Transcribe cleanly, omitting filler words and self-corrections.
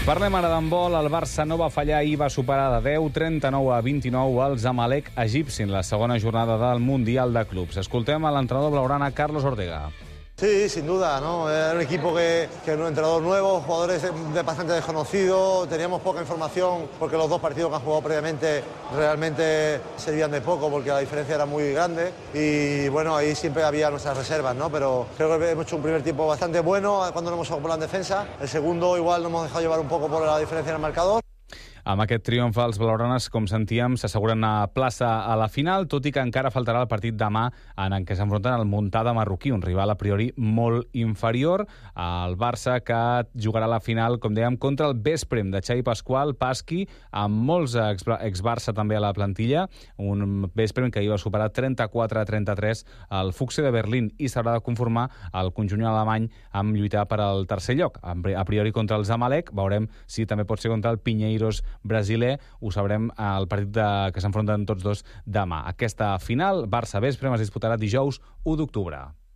Parlem ara d'handbol. El Barça no va fallar i va superar de 10, 39-29 el Zamalek egipci en la segona jornada del Mundial de Clubs. Escoltem a l'entrenador blaugrana Carlos Ortega. Sí, sin duda, ¿no? Era un equipo que un entrenador nuevo, jugadores bastante desconocidos, teníamos poca información porque los dos partidos que han jugado previamente realmente servían de poco porque la diferencia era muy grande y bueno, ahí siempre había nuestras reservas, ¿no? Pero creo que hemos hecho un primer tiempo bastante bueno cuando nos hemos jugado por la defensa, el segundo igual nos hemos dejado llevar un poco por la diferencia en el marcador. Amb aquest triomf, els blaugranes, com sentíem, s'asseguren a plaça a la final, tot i que encara faltarà el partit demà en què s'enfronten al Montcada marroquí, un rival a priori molt inferior. El Barça que jugarà la final, com dèiem, contra el Vesprem de Xavi Pasqual, Pasqui, amb molts ex-Barça també a la plantilla, un Vesprem que hi va superar 34-33 al Füchse de Berlín i s'haurà de conformar el conjunt alemany amb lluitar per al tercer lloc. A priori contra el Zamalek, veurem si també pot ser contra el Pinheiros brasiler, ho sabrem al partit que s'enfronten tots dos demà. Aquesta final, Barça-Vesprem, es disputarà dijous 1 d'octubre.